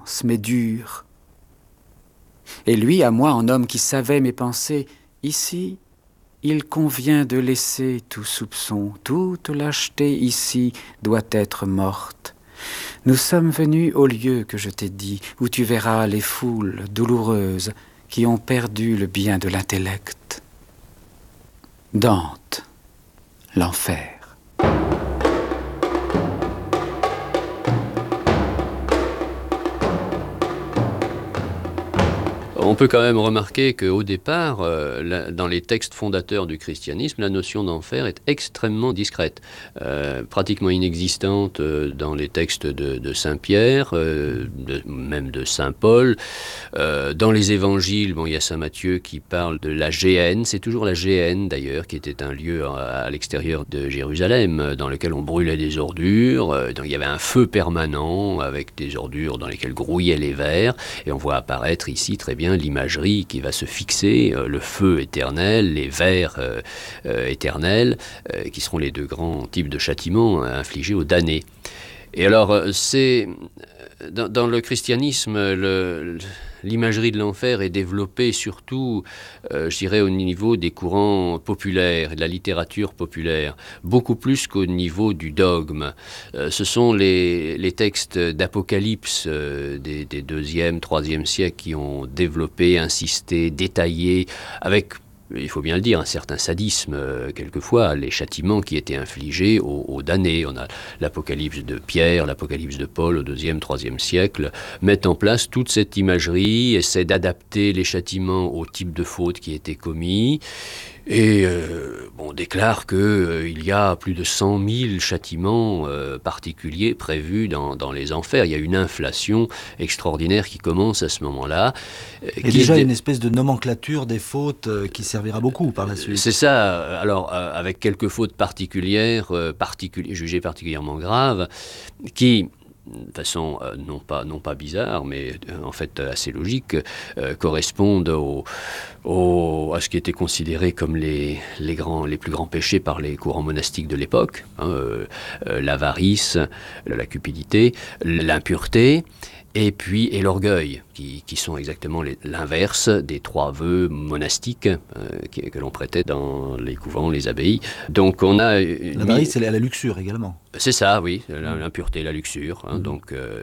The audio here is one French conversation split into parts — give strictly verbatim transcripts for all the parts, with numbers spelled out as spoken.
intense mais dure. Et lui, à moi, en homme qui savait mes pensées, ici, il convient de laisser tout soupçon, toute lâcheté ici doit être morte. Nous sommes venus au lieu que je t'ai dit, où tu verras les foules douloureuses qui ont perdu le bien de l'intellect. Dante, l'enfer. On peut quand même remarquer qu'au départ, euh, la, dans les textes fondateurs du christianisme, la notion d'enfer est extrêmement discrète, euh, pratiquement inexistante euh, dans les textes de, de Saint Pierre, euh, de, même de Saint Paul. Euh, dans les évangiles, bon, il y a Saint Matthieu qui parle de la géhenne, c'est toujours la géhenne d'ailleurs, qui était un lieu à, à l'extérieur de Jérusalem, dans lequel on brûlait des ordures, euh, donc il y avait un feu permanent avec des ordures dans lesquelles grouillaient les vers, et on voit apparaître ici très bien l'imagerie qui va se fixer, euh, le feu éternel, les vers euh, euh, éternels, euh, qui seront les deux grands types de châtiments euh, infligés aux damnés. Et alors, euh, c'est dans, dans le christianisme, le, l'imagerie de l'enfer est développée surtout, euh, je dirais, au niveau des courants populaires, de la littérature populaire, beaucoup plus qu'au niveau du dogme. Euh, ce sont les, les textes d'Apocalypse euh, des, des deuxième, troisième siècles qui ont développé, insisté, détaillé, avec, il faut bien le dire, un certain sadisme, euh, quelquefois, les châtiments qui étaient infligés aux, aux damnés. On a l'Apocalypse de Pierre, l'Apocalypse de Paul au deuxième, troisième siècle, mettent en place toute cette imagerie, essaient d'adapter les châtiments au type de faute qui était commis, et euh, bon, déclare qu'il euh, y a plus de cent mille châtiments euh, particuliers prévus dans, dans les enfers. Il y a une inflation extraordinaire qui commence à ce moment-là. Euh, et déjà dé... une espèce de nomenclature des fautes euh, qui servira beaucoup par la suite. C'est ça, alors euh, avec quelques fautes particulières, euh, particuli- jugées particulièrement graves, qui... de façon euh, non, pas, non pas bizarre, mais euh, en fait euh, assez logique, euh, correspondent au, au, à ce qui était considéré comme les, les, grands, les plus grands péchés par les courants monastiques de l'époque, hein, euh, euh, l'avarice, la cupidité, l'impureté, et puis et l'orgueil, qui, qui sont exactement les, l'inverse des trois vœux monastiques euh, qui, que l'on prêtait dans les couvents, les abbayes. Donc on a... L'avarice, c'est la luxure également. C'est ça, oui, l'impureté, la luxure, hein, mmh. donc euh,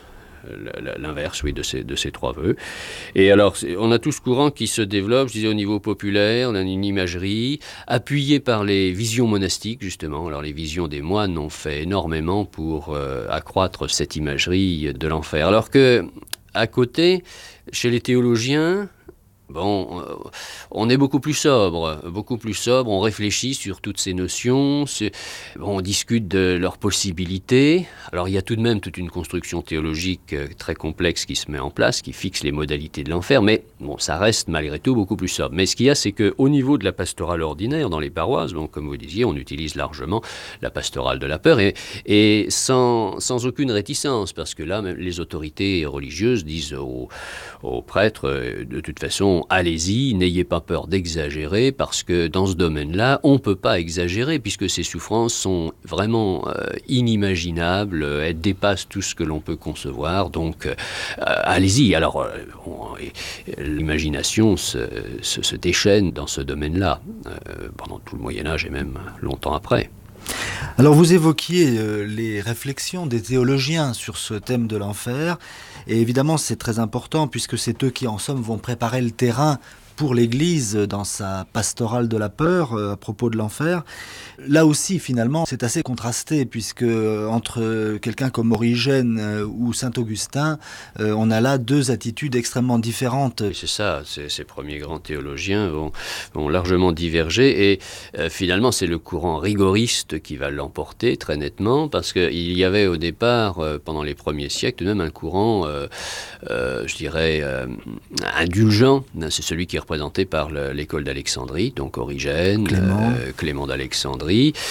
l'inverse, oui, de ces, de ces trois vœux. Et alors, on a tout ce courant qui se développe, je disais, au niveau populaire, on a une imagerie appuyée par les visions monastiques, justement. Alors, les visions des moines ont fait énormément pour euh, accroître cette imagerie de l'enfer. Alors que, à côté, chez les théologiens, bon, on est beaucoup plus sobre, beaucoup plus sobre, on réfléchit sur toutes ces notions, bon, on discute de leurs possibilités. Alors il y a tout de même toute une construction théologique très complexe qui se met en place, qui fixe les modalités de l'enfer, mais bon, ça reste malgré tout beaucoup plus sobre. Mais ce qu'il y a, c'est qu'au niveau de la pastorale ordinaire, dans les paroisses, bon, comme vous disiez, on utilise largement la pastorale de la peur, et, et sans, sans aucune réticence, parce que là, même les autorités religieuses disent aux, aux prêtres, de toute façon, allez-y, n'ayez pas peur d'exagérer, parce que dans ce domaine-là, on ne peut pas exagérer, puisque ces souffrances sont vraiment euh, inimaginables, elles dépassent tout ce que l'on peut concevoir, donc euh, allez-y. Alors, euh, on, l'imagination se, se, se déchaîne dans ce domaine-là, euh, pendant tout le Moyen-Âge et même longtemps après. Alors vous évoquiez euh, les réflexions des théologiens sur ce thème de l'enfer, et évidemment c'est très important puisque c'est eux qui en somme vont préparer le terrain pour l'Église dans sa pastorale de la peur euh, à propos de l'enfer. Là aussi, finalement, c'est assez contrasté, puisque euh, entre quelqu'un comme Origène euh, ou Saint-Augustin, euh, on a là deux attitudes extrêmement différentes. C'est ça, ces, ces premiers grands théologiens vont, vont largement diverger, et euh, finalement, c'est le courant rigoriste qui va l'emporter très nettement, parce qu'il y avait au départ, euh, pendant les premiers siècles, tout de même un courant, euh, euh, je dirais, euh, indulgent. C'est celui qui est représenté par le, l'école d'Alexandrie, donc Origène, Clément, euh, Clément d'Alexandrie,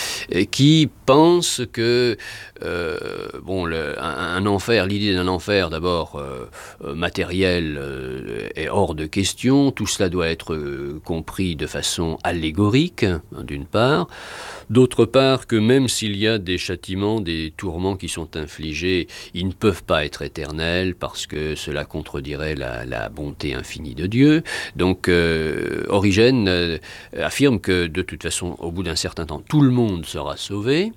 qui pense que euh, bon, le, un, un enfer, l'idée d'un enfer d'abord euh, matériel euh, est hors de question. Tout cela doit être euh, compris de façon allégorique, hein, d'une part. D'autre part, que même même s'il y a des châtiments, des tourments qui sont infligés, ils ne peuvent pas être éternels parce que cela contredirait la, la bonté infinie de Dieu. Donc euh, Origène euh, affirme que de toute façon, au bout d'un certain temps, tout le monde sera sauvé.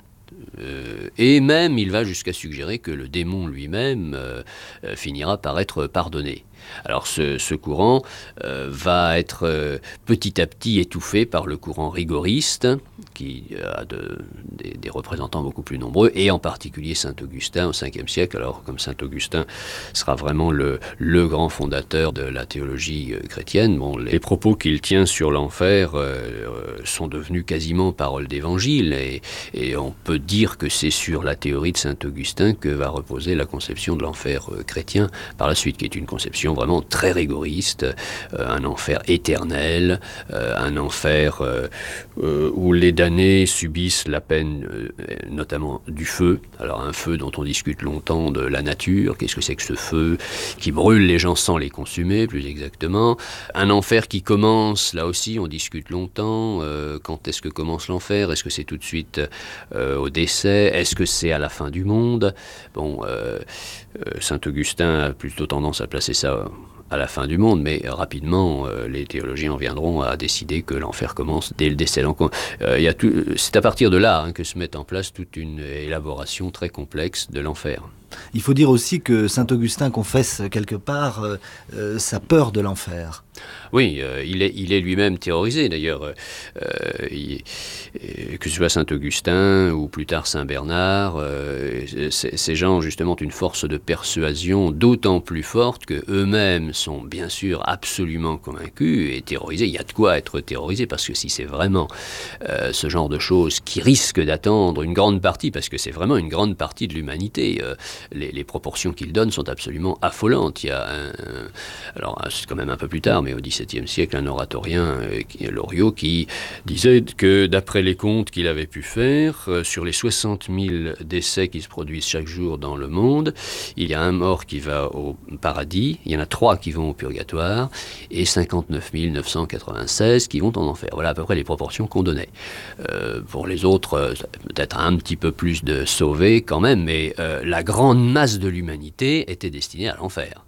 Euh, et même, il va jusqu'à suggérer que le démon lui-même euh, euh, finira par être pardonné. Alors ce, ce courant euh, va être euh, petit à petit étouffé par le courant rigoriste, qui a de, des, des représentants beaucoup plus nombreux, et en particulier Saint-Augustin au cinquième siècle. Alors comme Saint-Augustin sera vraiment le, le grand fondateur de la théologie euh, chrétienne, bon, les propos qu'il tient sur l'enfer euh, sont devenus quasiment paroles d'évangile, et, et on peut dire que c'est sur la théorie de Saint-Augustin que va reposer la conception de l'enfer euh, chrétien par la suite, qui est une conception vraiment très rigoriste, euh, un enfer éternel, euh, un enfer euh, euh, où les damnés subissent la peine, euh, notamment du feu. Alors un feu dont on discute longtemps de la nature, qu'est-ce que c'est que ce feu qui brûle les gens sans les consumer, plus exactement. Un enfer qui commence, là aussi on discute longtemps, euh, quand est-ce que commence l'enfer? Est-ce que c'est tout de suite euh, au décès? Est-ce que c'est à la fin du monde? Bon, euh, euh, Saint-Augustin a plutôt tendance à placer ça à la fin du monde, mais rapidement, euh, les théologiens viendront à décider que l'enfer commence dès le décès. Donc, euh, y a tout, c'est à partir de là hein, que se met en place toute une élaboration très complexe de l'enfer. Il faut dire aussi que Saint-Augustin confesse quelque part euh, euh, sa peur de l'enfer. Oui, euh, il est, il est lui-même terrorisé d'ailleurs. Euh, il, que ce soit Saint-Augustin ou plus tard Saint-Bernard, euh, ces gens ont justement une force de persuasion d'autant plus forte qu'eux-mêmes sont bien sûr absolument convaincus et terrorisés. Il y a de quoi être terrorisé parce que si c'est vraiment euh, ce genre de choses qui risquent d'attendre une grande partie, parce que c'est vraiment une grande partie de l'humanité, euh, les, les proportions qu'ils donnent sont absolument affolantes. Il y a un, un, alors c'est quand même un peu plus tard, mais au dix-septième siècle, un oratorien, euh, Loriot, qui disait que d'après les comptes qu'il avait pu faire, euh, sur les soixante mille décès qui se produisent chaque jour dans le monde, il y a un mort qui va au paradis, il y en a trois qui vont au purgatoire, et cinquante-neuf mille neuf cent quatre-vingt-seize qui vont en enfer. Voilà à peu près les proportions qu'on donnait. Euh, pour les autres, euh, peut-être un petit peu plus de sauvés quand même, mais euh, la grande masse de l'humanité était destinée à l'enfer.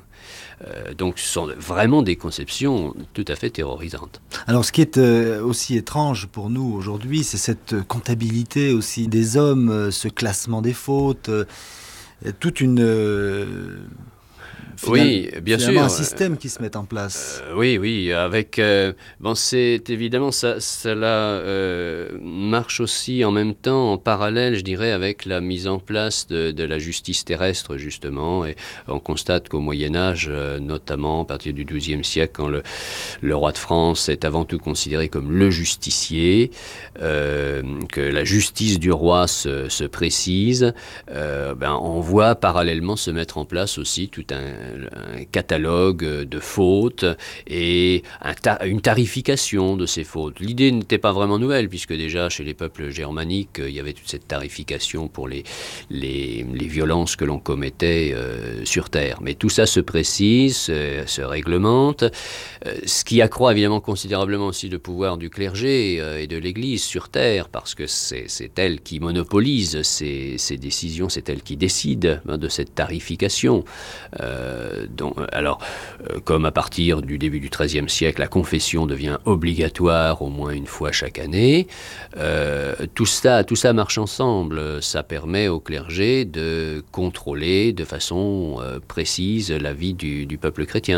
Euh, donc ce sont vraiment des conceptions tout à fait terrorisantes. Alors ce qui est euh, aussi étrange pour nous aujourd'hui, c'est cette comptabilité aussi des hommes, euh, ce classement des fautes, euh, toute une... Euh, Final, oui, bien sûr. un système qui se met en place. Euh, oui, oui, avec... Euh, bon, c'est évidemment, ça, cela euh, marche aussi en même temps, en parallèle, je dirais, avec la mise en place de, de la justice terrestre, justement. Et on constate qu'au Moyen-Âge, euh, notamment à partir du douzième siècle, quand le, le roi de France est avant tout considéré comme le justicier, euh, que la justice du roi se, se précise, euh, ben, on voit parallèlement se mettre en place aussi tout un un catalogue de fautes et un ta- une tarification de ces fautes. L'idée n'était pas vraiment nouvelle, puisque déjà chez les peuples germaniques, il y avait toute cette tarification pour les, les, les violences que l'on commettait euh, sur terre. Mais tout ça se précise, se, se réglemente, euh, ce qui accroît évidemment considérablement aussi le pouvoir du clergé euh, et de l'Église sur terre, parce que c'est, c'est elle qui monopolise ces, ces décisions, c'est elle qui décide hein, de cette tarification. Euh, Donc, alors, euh, comme à partir du début du treizième siècle, la confession devient obligatoire au moins une fois chaque année, euh, tout ça, tout ça marche ensemble. Ça permet au clergé de contrôler de façon euh, précise la vie du, du peuple chrétien.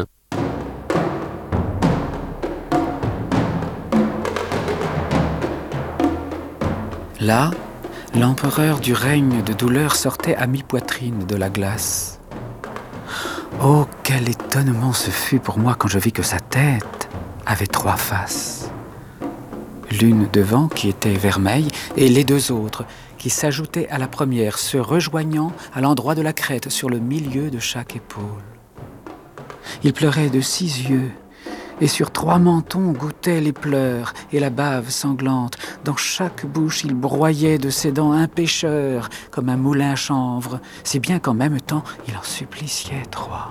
Là, l'empereur du règne de douleur sortait à mi-poitrine de la glace. Oh, quel étonnement ce fut pour moi quand je vis que sa tête avait trois faces. L'une devant qui était vermeille et les deux autres qui s'ajoutaient à la première, se rejoignant à l'endroit de la crête sur le milieu de chaque épaule. Il pleurait de six yeux et sur trois mentons goûtaient les pleurs et la bave sanglante. Dans chaque bouche, il broyait de ses dents un pêcheur, comme un moulin à chanvre, si bien qu'en même temps, il en suppliciait trois.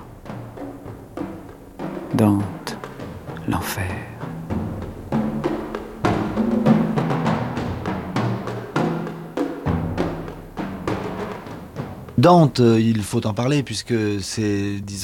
Dante, l'enfer. Dante, il faut en parler puisque c'est, disons,